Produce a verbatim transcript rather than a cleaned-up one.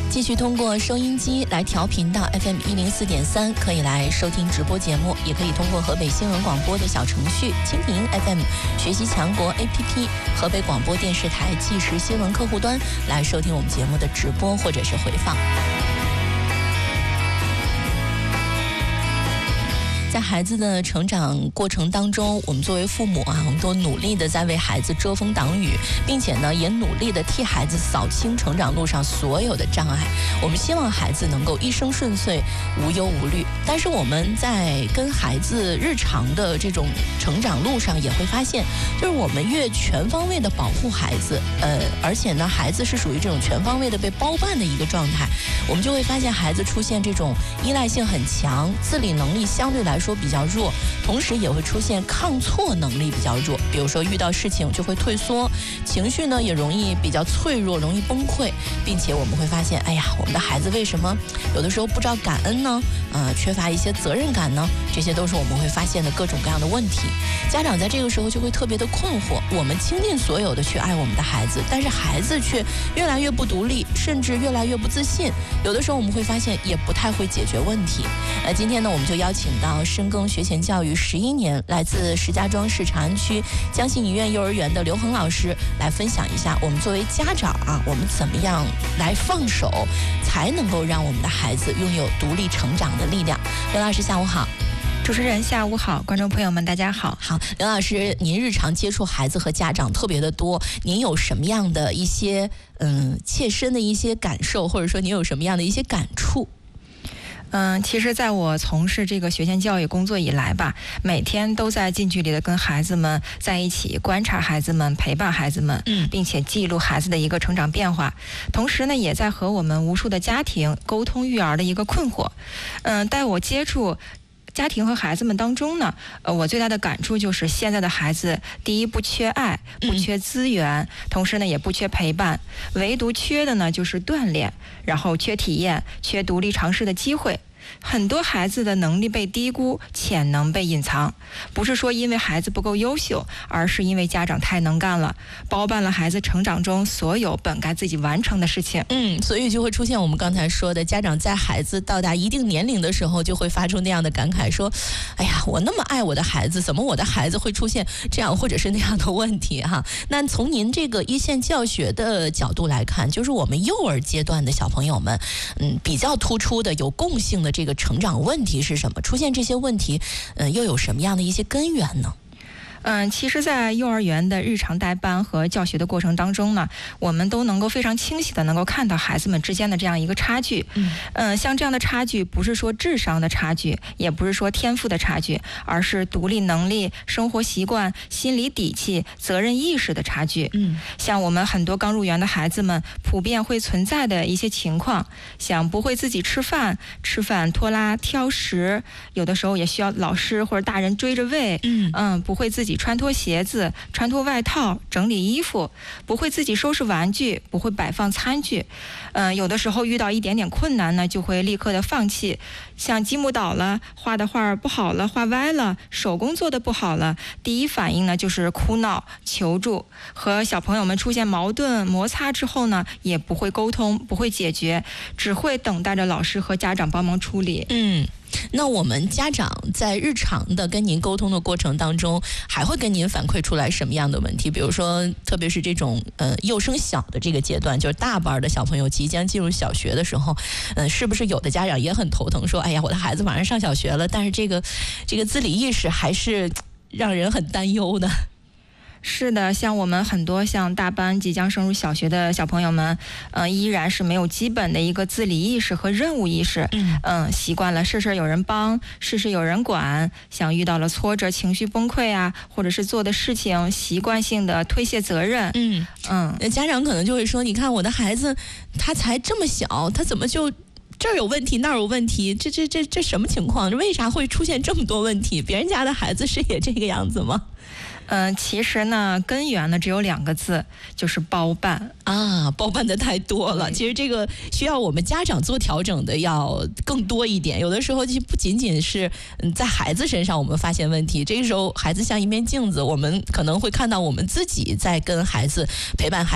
继续通过收音机来调频到 F M 一零四点三，可以来收听直播节目，也可以通过河北新闻广播的小程序、蜻蜓 F M、学习强国 A P P、河北广播电视台即时新闻客户端来收听我们节目的直播或者是回放。在孩子的成长过程当中，我们作为父母啊，我们都努力的在为孩子遮风挡雨，并且呢，也努力的替孩子扫清成长路上所有的障碍。我们希望孩子能够一生顺遂，无忧无虑。但是我们在跟孩子日常的这种成长路上，也会发现，就是我们越全方位的保护孩子，呃，而且呢，孩子是属于这种全方位的被包办的一个状态，我们就会发现孩子出现这种依赖性很强，自理能力相对来说说比较弱，同时也会出现抗挫能力比较弱，比如说遇到事情就会退缩，情绪呢也容易比较脆弱，容易崩溃，并且我们会发现，哎呀，我们的孩子为什么有的时候不知道感恩呢？呃，缺乏一些责任感呢？这些都是我们会发现的各种各样的问题。家长在这个时候就会特别的困惑，我们倾尽所有的去爱我们的孩子，但是孩子却越来越不独立，甚至越来越不自信。有的时候我们会发现也不太会解决问题。呃，今天呢，我们就邀请到深耕学前教育十一年，来自石家庄市长安区江信医院幼儿园的刘恒老师来分享一下，我们作为家长啊，我们怎么样来放手，才能够让我们的孩子拥有独立成长的力量。刘老师，下午好。 主持人下午好，观众朋友们大家好。 好，刘老师，您日常接触孩子和家长特别的多，您有什么样的一些嗯切身的一些感受，或者说您有什么样的一些感触？ 嗯，其实在我从事这个学前教育工作以来吧，每天都在近距离的跟孩子们在一起，观察孩子们，陪伴孩子们，嗯，并且记录孩子的一个成长变化。同时呢，也在和我们无数的家庭沟通育儿的一个困惑。嗯，带我接触家庭和孩子们当中呢，呃，我最大的感触就是现在的孩子，第一不缺爱，不缺资源，嗯、同时呢也不缺陪伴，唯独缺的呢就是锻炼，然后缺体验，缺独立尝试的机会。很多孩子的能力被低估，潜能被隐藏，不是说因为孩子不够优秀，而是因为家长太能干了，包办了孩子成长中所有本该自己完成的事情。 嗯，所以就会出现我们刚才说的，家长在孩子到达一定年龄的时候，就会发出那样的感慨，说：“哎呀，我那么爱我的孩子，怎么我的孩子会出现这样或者是那样的问题？”哈，那从您这个一线教学的角度来看，就是我们幼儿阶段的小朋友们，嗯，比较突出的、有共性的这个成长问题是什么？出现这些问题，嗯、呃，又有什么样的一些根源呢？ 嗯，其实在幼儿园的日常带班和教学的过程当中呢，我们都能够非常清晰的能够看到孩子们之间的这样一个差距。嗯，嗯，像这样的差距不是说智商的差距，也不是说天赋的差距，而是独立能力、生活习惯、心理底气、责任意识的差距。嗯，像我们很多刚入园的孩子们普遍会存在的一些情况，像不会自己吃饭，吃饭拖拉挑食，有的时候也需要老师或者大人追着喂。嗯，嗯，不会自己穿脱鞋子，穿脱外套，整理衣服，不会自己收拾玩具，不会摆放餐具。嗯、呃，有的时候遇到一点点困难呢，就会立刻的放弃。像积木倒了，画的画不好了，画歪了，手工做的不好了，第一反应呢就是哭闹求助。和小朋友们出现矛盾摩擦之后呢，也不会沟通，不会解决，只会等待着老师和家长帮忙处理。 嗯。那我们家长在日常的跟您沟通的过程当中，还会跟您反馈出来什么样的问题？比如说，特别是这种呃幼升小的这个阶段，就是大班的小朋友即将进入小学的时候，呃，是不是有的家长也很头疼，说，哎呀，我的孩子马上上小学了，但是这个这个自理意识还是让人很担忧的。 是的，像我们很多像大班即将升入小学的小朋友们，呃，依然是没有基本的一个自理意识和任务意识。嗯，嗯，习惯了事事有人帮，事事有人管，像遇到了挫折、情绪崩溃啊，或者是做的事情习惯性的推卸责任。嗯嗯，家长可能就会说，你看我的孩子，他才这么小，他怎么就这儿有问题那儿有问题，这这这这什么情况？为啥会出现这么多问题？别人家的孩子是也这个样子吗？ 嗯、呃，其实呢，根源呢只有两个字，就是包办啊，包办的太多了。其实这个需要我们家长做调整的要更多一点。有的时候其实不仅仅是嗯在孩子身上我们发现问题，这个时候孩子像一面镜子，我们可能会看到我们自己在跟孩子陪伴孩子。